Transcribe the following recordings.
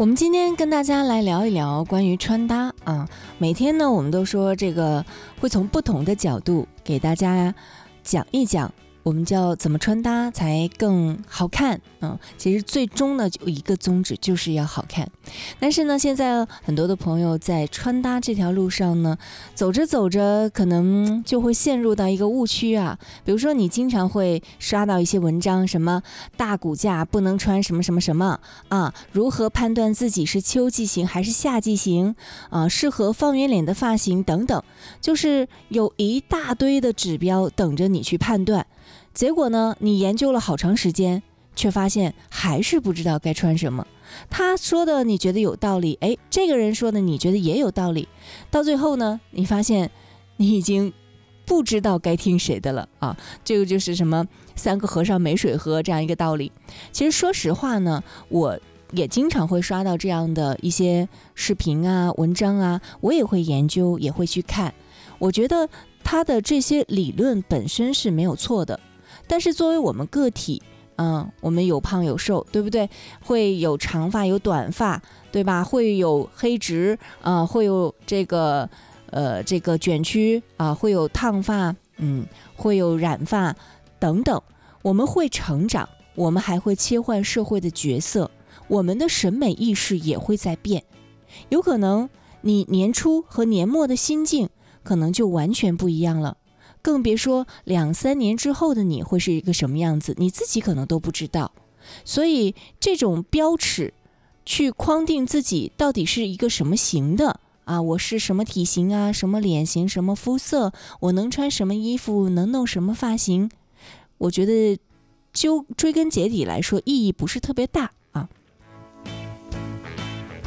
我们今天跟大家来聊一聊关于穿搭啊。每天呢，我们都说这个会从不同的角度给大家讲一讲，我们叫怎么穿搭才更好看啊。其实最终呢，就一个宗旨，就是要好看。但是呢，现在很多的朋友在穿搭这条路上呢，走着走着，可能就会陷入到一个误区啊。比如说，你经常会刷到一些文章，什么大骨架不能穿什么什么什么啊，如何判断自己是秋季型还是夏季型啊，适合方圆脸的发型等等，就是有一大堆的指标等着你去判断。结果呢，你研究了好长时间，却发现还是不知道该穿什么。他说的你觉得有道理，这个人说的你觉得也有道理，到最后呢，你发现你已经不知道该听谁的了啊！这个就是什么三个和尚没水喝这样一个道理。其实说实话呢，我也经常会刷到这样的一些视频啊、文章啊，我也会研究，也会去看。我觉得他的这些理论本身是没有错的，但是作为我们个体，我们有胖有瘦，对不对？会有长发有短发，对吧？会有黑直会有这个卷曲会有烫发，会有染发等等。我们会成长，我们还会切换社会的角色，我们的审美意识也会在变。有可能你年初和年末的心境可能就完全不一样了。更别说2-3年之后的你会是一个什么样子，你自己可能都不知道。所以这种标尺去框定自己到底是一个什么型的我是什么体型啊，什么脸型，什么肤色，我能穿什么衣服，能弄什么发型，我觉得就追根结底来说意义不是特别大啊。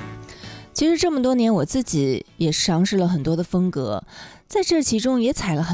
其实这么多年我自己也尝试了很多的风格，在这其中也踩了